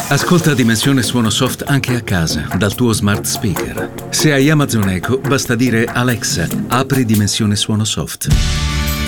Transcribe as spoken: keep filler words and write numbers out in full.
Ascolta Dimensione Suono Soft anche a casa, dal tuo smart speaker. Se hai Amazon Echo, basta dire Alexa, apri Dimensione Suono Soft.